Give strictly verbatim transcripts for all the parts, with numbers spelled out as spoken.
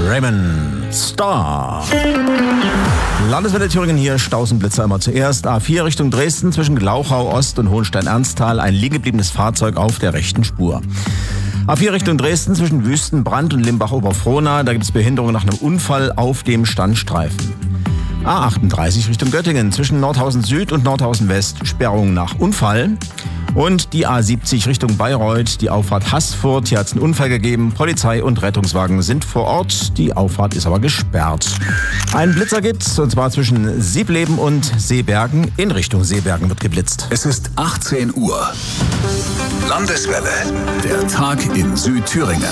Raymond Starr. Landeswelle Thüringen hier, Stausenblitzer immer zuerst. A vier Richtung Dresden zwischen Glauchau Ost und Hohenstein-Ernsthal. Ein liegengebliebenes Fahrzeug auf der rechten Spur. A vier Richtung Dresden zwischen Wüstenbrand und Limbach-Oberfrohna. Da gibt es Behinderung nach einem Unfall auf dem Standstreifen. A achtunddreißig Richtung Göttingen zwischen Nordhausen Süd und Nordhausen West. Sperrung nach Unfall. Und die A siebzig Richtung Bayreuth, die Auffahrt Haßfurt. Hier hat es einen Unfall gegeben. Polizei und Rettungswagen sind vor Ort. Die Auffahrt ist aber gesperrt. Ein Blitzer gibt's, und zwar zwischen Siebleben und Seebergen. In Richtung Seebergen wird geblitzt. Es ist achtzehn Uhr. Landeswelle. Der Tag in Südthüringen.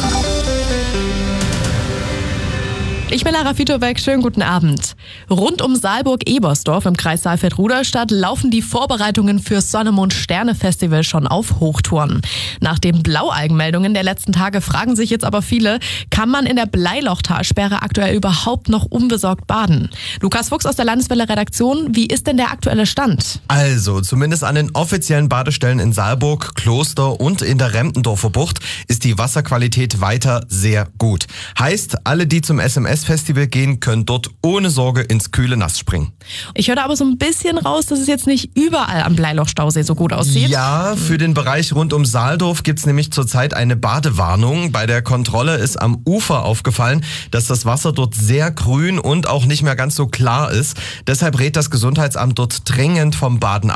Ich bin Lara Fitobeck, schönen guten Abend. Rund um Saalburg-Ebersdorf im Kreis Saalfeld-Ruderstadt laufen die Vorbereitungen fürs Sonne-Mond-Sterne-Festival schon auf Hochtouren. Nach den Blaualgenmeldungen der letzten Tage fragen sich jetzt aber viele, kann man in der Bleilochtalsperre aktuell überhaupt noch unbesorgt baden? Lukas Fuchs aus der Landeswelle-Redaktion, wie ist denn der aktuelle Stand? Also, zumindest an den offiziellen Badestellen in Saalburg, Kloster und in der Rempendorfer Bucht ist die Wasserqualität weiter sehr gut. Heißt, alle, die zum S M S-Festival gehen, können dort ohne Sorge ins kühle Nass springen. Ich höre aber so ein bisschen raus, dass es jetzt nicht überall am Bleilochstausee so gut aussieht. Ja, für den Bereich rund um Saaldorf gibt es nämlich zurzeit eine Badewarnung. Bei der Kontrolle ist am Ufer aufgefallen, dass das Wasser dort sehr grün und auch nicht mehr ganz so klar ist. Deshalb rät das Gesundheitsamt dort dringend vom Baden ab.